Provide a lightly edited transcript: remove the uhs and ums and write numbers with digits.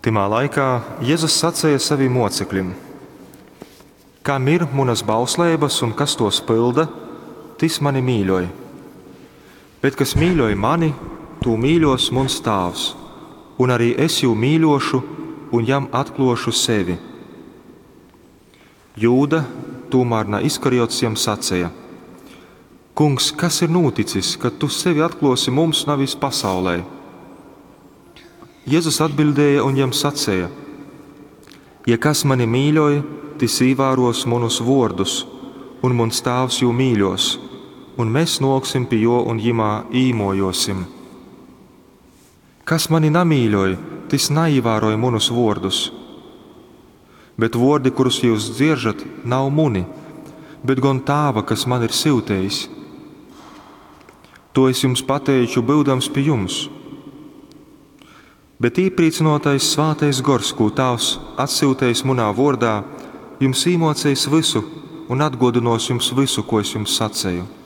Timā laikā Jēzus sacīja saviem mocekļiem: Kam ir manas bauslības un kas tos pilda, tas mani mīļoja. Bet kas mīļoja mani, to mīļos mans Tēvs, un arī es jū mīļošu un jam atklošu sevi. Jūda, tomēr ne Iskariots, jam sacīja: Kungs, kas ir noticis, ka tu sevi atklosi mums, nevis pasaulē? Jēzus atbildēja un jam sacīja: Ja kas mani mīļoja, tas ievēros manus vārdus, un mans Tēvs jū mīļos, un mēs noksim pie jo un jimā īmojosim. Kas mani nemīļoja, tas neievēroja manus vārdus. Bet vārdi, kurus jūs dzirdat, nav muni, bet gan Tēva, kas man ir siltējis. To es jums pateicu, būdams pie jums. Bet īpriecinotais Svētais Gors, ko Tēvs atsiltējis manā vārdā, jums īmocējis visu un atgādinās jums visu, ko es jums sacīju.